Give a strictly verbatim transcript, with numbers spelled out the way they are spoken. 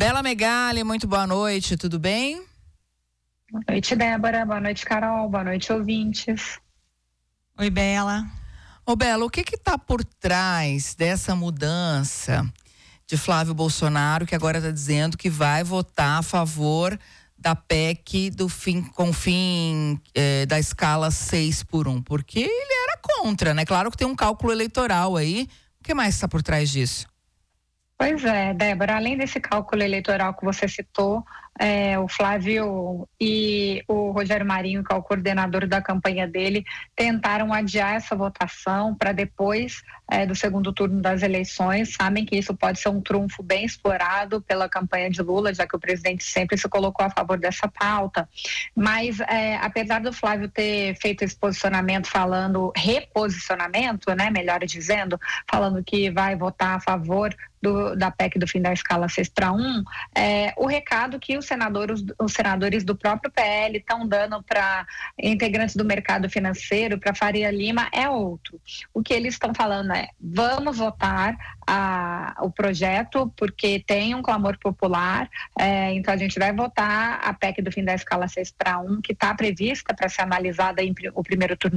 Bela Megali, muito boa noite, tudo bem? Boa noite, Débora. Boa noite, Carol. Boa noite, ouvintes. Oi, Bela. Ô, Bela, o que que tá por trás dessa mudança de Flávio Bolsonaro, que agora está dizendo que vai votar a favor da P E C do fim, com fim eh, da escala seis por um? Porque ele era contra, né? Claro que tem um cálculo eleitoral aí. O que mais está por trás disso? Pois é, Débora, além desse cálculo eleitoral que você citou, é, o Flávio e o Rogério Marinho, que é o coordenador da campanha dele, tentaram adiar essa votação para depois é, do segundo turno das eleições. Sabem que isso pode ser um trunfo bem explorado pela campanha de Lula, já que o presidente sempre se colocou a favor dessa pauta. Mas, é, apesar do Flávio ter feito esse posicionamento falando, reposicionamento, né, melhor dizendo, falando que vai votar a favor Do, da P E C do fim da escala seis para um, é, o recado que os senadores, os senadores do próprio P L estão dando para integrantes do mercado financeiro, para Faria Lima, é outro. O que eles estão falando é: vamos votar a, o projeto porque tem um clamor popular, é, então a gente vai votar a P E C do fim da escala seis para um, que está prevista para ser analisada em o primeiro turno